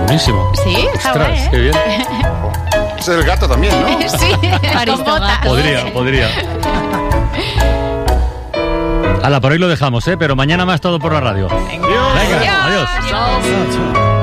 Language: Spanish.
Buenísimo. Sí, está Ostras, guay, ¿eh? qué bien. Es el gato también, ¿no? Sí, con botas. Podría. Hala, por hoy lo dejamos, pero mañana más Todo por la Radio. Venga. Venga, adiós. Adiós.